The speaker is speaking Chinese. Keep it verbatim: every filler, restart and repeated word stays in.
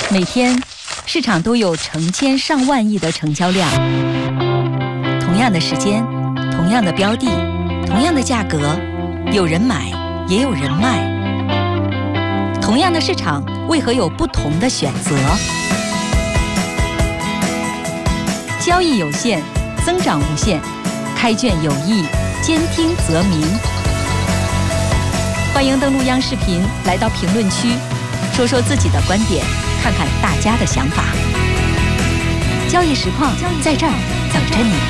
每天市场都有成千上万亿的成交量，同样的时间，同样的标的，同样的价格，有人买也有人卖。同样的市场，为何有不同的选择？交易有限，增长无限，开卷有益，兼听则明。欢迎登录央视频，来到评论区，说说自己的观点，看看大家的想法。交易实况在这儿等着你。